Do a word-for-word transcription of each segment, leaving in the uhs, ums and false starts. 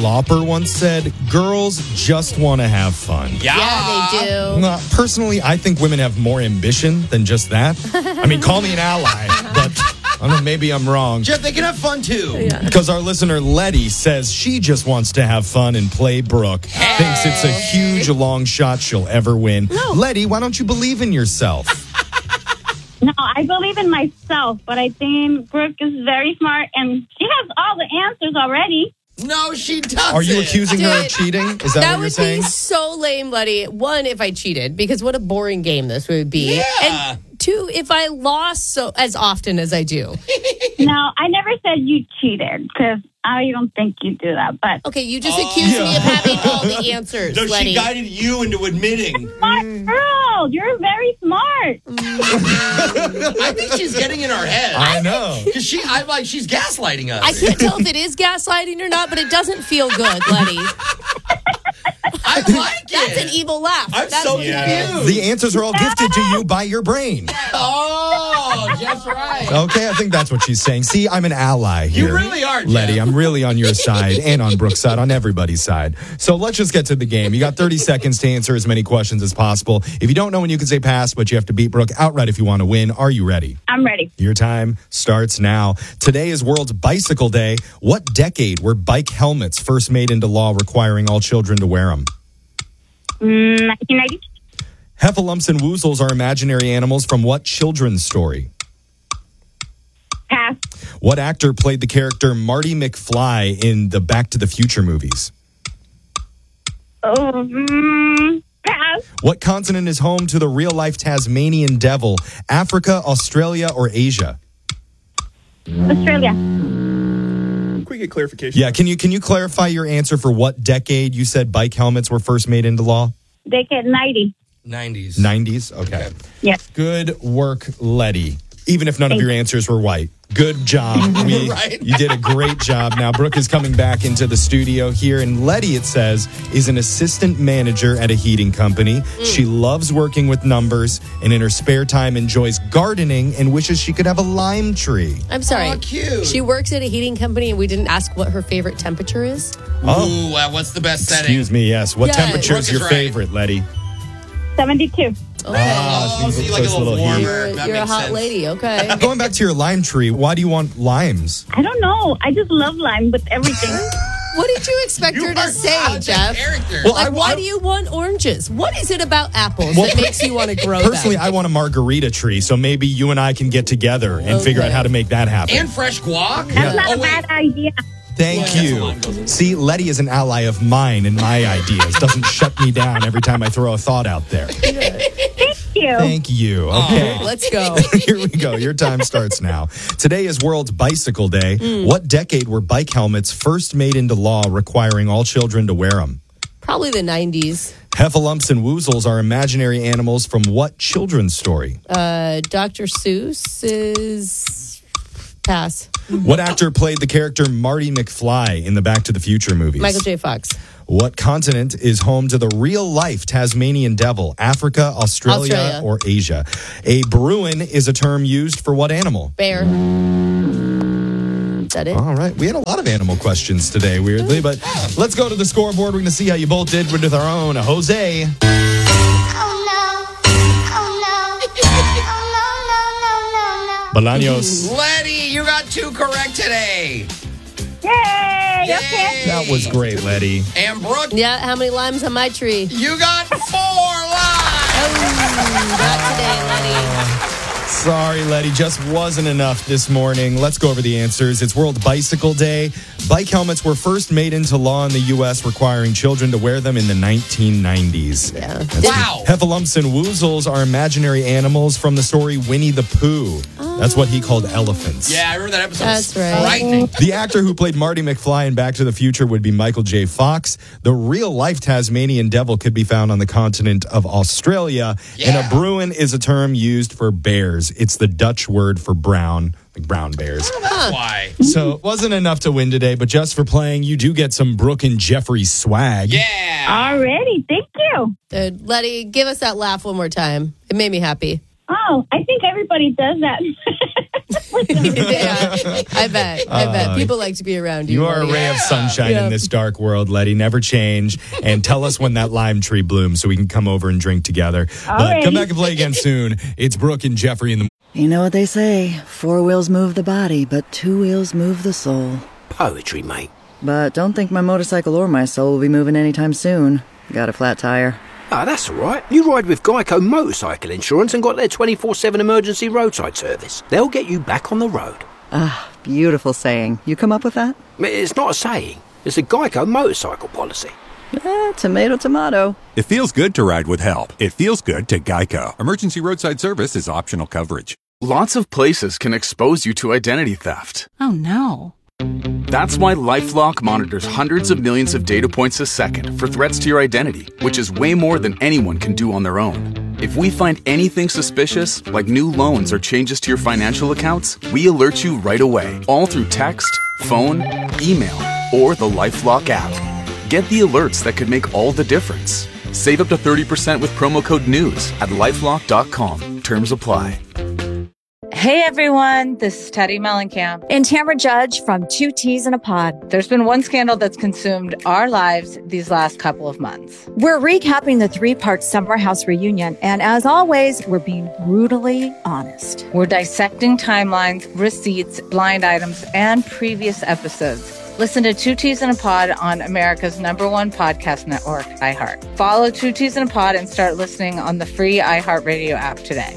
Lauper once said, girls just want to have fun. Yeah, Yeah, they do. Uh, personally, I think women have more ambition than just that. I mean, call me an ally, but I don't know, maybe I'm wrong. Jeff, they can have fun too. Because our listener Letty says she just wants to have fun and play Brooke. Hey. Thinks it's a huge long shot she'll ever win. No. Letty, why don't you believe in yourself? No, I believe in myself, but I think Brooke is very smart, and she has all the answers already. No, she doesn't. Are you accusing her of Dude, cheating? Is that, That what you're would saying? be so lame, Letty. One, if I cheated, because what a boring game this would be. Yeah. And two, if I lost so as often as I do. No, I never said you cheated, because I don't think you do that, but Okay, you just Oh. accused me of having all the answers, No, Letty. she guided you into admitting. smart girl, you're very smart. I think she's getting in our head. I know. Because she, I'm like, she's gaslighting us. I can't tell if it is gaslighting or not, but it doesn't feel good, Letty. I like it. That's an evil laugh. I'm That's so Yeah. confused. The answers are all gifted to you by your brain. Oh, Jeff's right. Okay, I think that's what she's saying. See, I'm an ally here. You really are, Jeff. Letty, I'm really on your side and on Brooke's side, on everybody's side. So let's just get to the game. You got thirty seconds to answer as many questions as possible. If you don't know when you can say pass, but you have to beat Brooke outright if you want to win. Are you ready? I'm ready. Your time starts now. Today is World Bicycle Day. What decade were bike helmets first made into law requiring all children to wear them? Mm, nineteen ninety. Heffalumps and woozles are imaginary animals from what children's story? Pass. What actor played the character Marty McFly in the Back to the Future movies? Oh, mm, pass. What continent is home to the real-life Tasmanian devil? Africa, Australia, or Asia? Australia. Can we get clarification? Yeah, can you can you clarify your answer for what decade you said bike helmets were first made into law? They get ninety. nineties. nineties? Okay. Yes. Good work, Letty. Even if none of your answers were white. Good job. We, Right? You did a great job. Now, Brooke is coming back into the studio here, and Letty, it says, is an assistant manager at a heating company. She loves working with numbers, and in her spare time enjoys gardening and wishes she could have a lime tree. I'm sorry. Oh, cute. She works at a heating company and we didn't ask what her favorite temperature is. Oh, Ooh, uh, what's the best setting? excuse me, yes. What Yeah. temperature Brooke is is your right. favorite, Letty? seventy-two. Okay. Ah, Oh, she's so you so like a it's little warmer. You're, That you're a makes hot sense. lady, okay. Going back to your lime tree, why do you want limes? I don't know. I just love lime with everything. What did you expect You her to are say, such a Jeff? character. Well, Like, I- why I- do you want oranges? What is it about apples Well, that makes you want to grow Personally, them? I want a margarita tree, so maybe you and I can get together and figure out Okay. how to make that happen. and fresh guac. That's not Oh, a wait. bad idea. Thank Yeah. you. That's a line goes in. See, Letty is an ally of mine and my ideas. Doesn't shut me down every time I throw a thought out there. Thank you. Thank you. Okay. Let's go. Here we go. Your time starts now. Today is World Bicycle Day. What decade were bike helmets first made into law requiring all children to wear them? Probably the nineties. Heffalumps and woozles are imaginary animals from what children's story? Uh, Doctor Seuss is pass. What actor played the character Marty McFly in the Back to the Future movies? Michael J. Fox. What continent is home to the real-life Tasmanian devil? Africa, Australia, Australia. or Asia? A Bruin is a term used for what animal? Bear. Is that it? All right. We had a lot of animal questions today, weirdly, but let's go to the scoreboard. We're going to see how you both did with our own Jose. Oh no. Oh no. Oh no, no, no, no, no. Bolaños. Letty, you got two correct today. Yay! Yay. Okay. That was great, Letty. And Brooke, Yeah, how many limes on my tree? you got four lives. Oh, not today, Letty. Sorry, Letty, just wasn't enough this morning. Let's go over the answers. It's World Bicycle Day. Bike helmets were first made into law in the U S, requiring children to wear them in the nineteen nineties. Yeah. Wow. Heffalumps and woozles are imaginary animals from the story Winnie the Pooh. That's what he called elephants. Yeah, I remember that episode. That's was right. Frightening. The actor who played Marty McFly in Back to the Future would be Michael J. Fox. The real-life Tasmanian devil could be found on the continent of Australia. Yeah. And a Bruin is a term used for bears. It's the Dutch word for brown, like brown bears. That's why. So it wasn't enough to win today, but just for playing, you do get some Brooke and Jeffrey swag. Yeah. Alrighty. Thank you. Dude, Letty, give us that laugh one more time. It made me happy. Oh, I think everybody does that. With yeah, I bet. I bet. Uh, People like to be around you. You are a Letty. ray of sunshine Yeah. in this dark world, Letty. Never change. And tell us when that lime tree blooms so we can come over and drink together. All But right. come back and play again soon. It's Brooke and Jeffrey in the You know what they say, four wheels move the body, but two wheels move the soul. Poetry, mate. But don't think my motorcycle or my soul will be moving anytime soon. Got a flat tire. Ah, that's all right. You ride with Geico Motorcycle Insurance and got their twenty-four seven emergency roadside service. They'll get you back on the road. Ah, beautiful saying. You come up with that? It's not a saying. It's a Geico motorcycle policy. Eh, tomato, tomato. It feels good to ride with help. It feels good to Geico. Emergency roadside service is optional coverage. Lots of places can expose you to identity theft. Oh no. That's why LifeLock monitors hundreds of millions of data points a second for threats to your identity, which is way more than anyone can do on their own. If we find anything suspicious, like new loans or changes to your financial accounts, we alert you right away, all through text, phone, email, or the LifeLock app. Get the alerts that could make all the difference. Save up to thirty percent with promo code NEWS at lifelock dot com. Terms apply. Hey everyone, this is Teddy Mellencamp. And Tamara Judge from Two Teas in a Pod. There's been one scandal that's consumed our lives these last couple of months. We're recapping the three-part Summer House reunion, and as always, we're being brutally honest. We're dissecting timelines, receipts, blind items, and previous episodes. Listen to Two Teas in a Pod on America's number one podcast network, iHeart. Follow Two Teas in a Pod and start listening on the free iHeartRadio app today.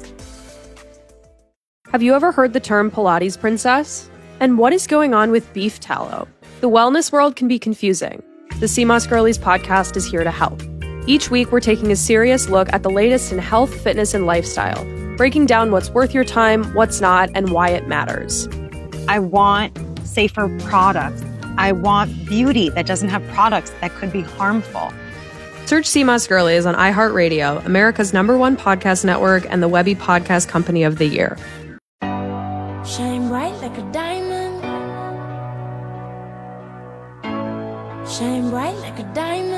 Have you ever heard the term Pilates princess? And what is going on with beef tallow? The wellness world can be confusing. The C M O S Girlies podcast is here to help. Each week, we're taking a serious look at the latest in health, fitness, and lifestyle, breaking down what's worth your time, what's not, and why it matters. I want safer products. I want beauty that doesn't have products that could be harmful. Search C M O S Girlies on iHeartRadio, America's number one podcast network, and the Webby Podcast Company of the Year. Shine bright like a diamond. Shine bright like a diamond.